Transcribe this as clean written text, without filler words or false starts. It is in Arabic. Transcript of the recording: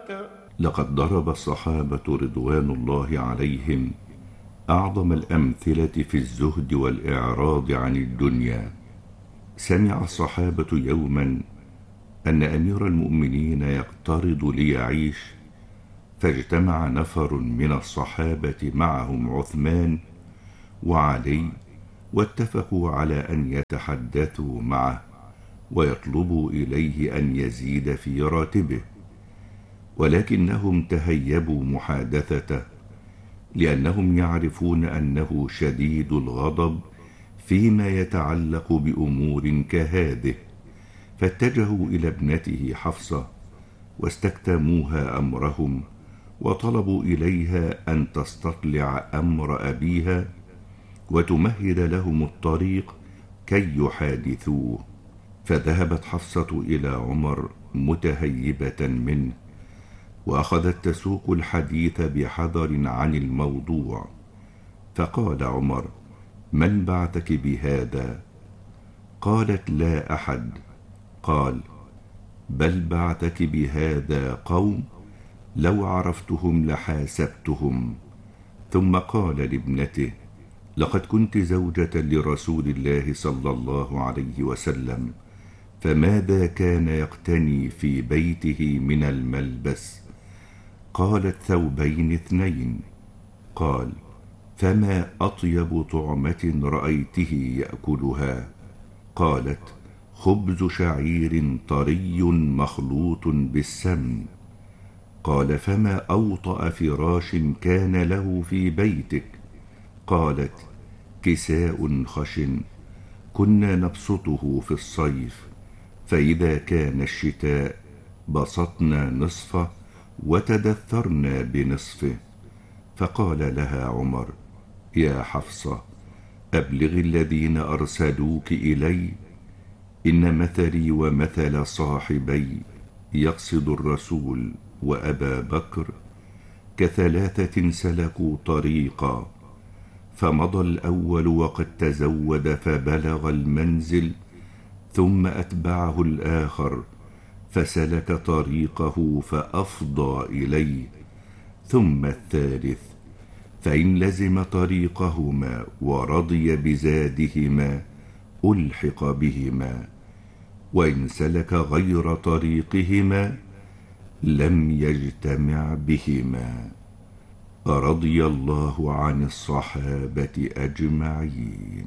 لقد ضرب الصحابة رضوان الله عليهم أعظم الأمثلة في الزهد والإعراض عن الدنيا. سمع الصحابة يوما أن أمير المؤمنين يقترض ليعيش، فاجتمع نفر من الصحابة معهم عثمان وعلي، واتفقوا على أن يتحدثوا معه ويطلبوا إليه أن يزيد في راتبه، ولكنهم تهيبوا محادثته لأنهم يعرفون أنه شديد الغضب فيما يتعلق بأمور كهذه، فاتجهوا إلى ابنته حفصة واستكتموها أمرهم وطلبوا إليها أن تستطلع أمر أبيها وتمهد لهم الطريق كي يحادثوه. فذهبت حفصة إلى عمر متهيبة منه، وأخذت تسوق الحديث بحذر عن الموضوع، فقال عمر: من بعثك بهذا؟ قالت: لا أحد. قال: بل بعثك بهذا قوم لو عرفتهم لحاسبتهم. ثم قال لابنته: لقد كنت زوجة لرسول الله صلى الله عليه وسلم، فماذا كان يقتني في بيته من الملبس؟ قالت: ثوبين 2. قال: فما أطيب طعمة رأيته يأكلها؟ قالت: خبز شعير طري مخلوط بالسمن. قال: فما أوطأ فراش كان له في بيتك؟ قالت: كساء خشن كنا نبسطه في الصيف، فإذا كان الشتاء بسطنا نصفه وتدثرنا بنصفه. فقال لها عمر: يا حفصة، أبلغ الذين أرسلوك إلي إن مثلي ومثل صاحبي، يقصد الرسول وأبا بكر، كثلاثة سلكوا طريقا، فمضى الأول وقد تزود فبلغ المنزل، ثم أتبعه الآخر فسلك طريقه فأفضى إليه، ثم الثالث، فإن لزم طريقهما ورضي بزادهما ألحق بهما، وإن سلك غير طريقهما لم يجتمع بهما. رضي الله عن الصحابة أجمعين.